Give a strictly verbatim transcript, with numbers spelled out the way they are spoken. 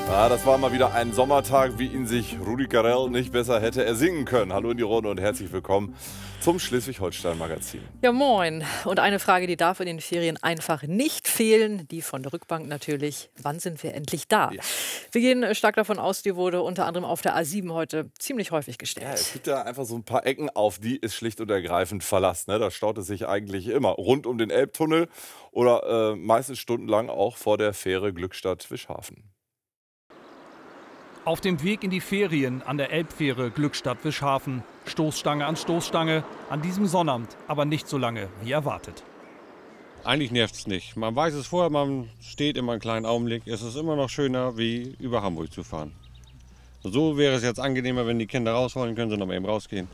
Ja, das war mal wieder ein Sommertag, wie ihn sich Rudi Carrell nicht besser hätte ersingen können. Hallo in die Runde und herzlich willkommen zum Schleswig-Holstein-Magazin. Ja, moin. Und eine Frage, die darf in den Ferien einfach nicht fehlen, die von der Rückbank natürlich. Wann sind wir endlich da? Ja. Wir gehen stark davon aus, die wurde unter anderem auf der A sieben heute ziemlich häufig gestellt. Ja, es gibt ja einfach so ein paar Ecken, auf die ist schlicht und ergreifend Verlass. Ne? Da staut es sich eigentlich immer rund um den Elbtunnel oder äh, meistens stundenlang auch vor der Fähre Glückstadt-Wischhafen. Auf dem Weg in die Ferien an der Elbfähre Glückstadt-Wischhafen. Stoßstange an Stoßstange, an diesem Sonnabend, aber nicht so lange wie erwartet. Eigentlich nervt es nicht. Man weiß es vorher, man steht immer einen kleinen Augenblick. Es ist immer noch schöner, wie über Hamburg zu fahren. So wäre es jetzt angenehmer, wenn die Kinder raus wollen, können sie noch mal eben rausgehen.